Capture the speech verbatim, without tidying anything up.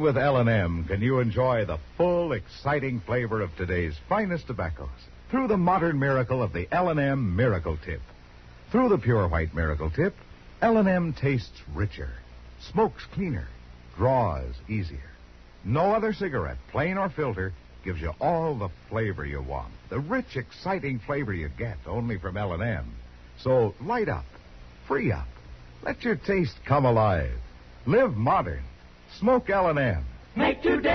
with L and M can you enjoy the full, exciting flavor of today's finest tobaccos through the modern miracle of the L and M Miracle Tip. Through the pure white Miracle Tip, L and M tastes richer, smokes cleaner, draws easier. No other cigarette, plain or filter, gives you all the flavor you want. The rich, exciting flavor you get only from L and M. So light up, free up, let your taste come alive. Live modern. Smoke L and M. Make today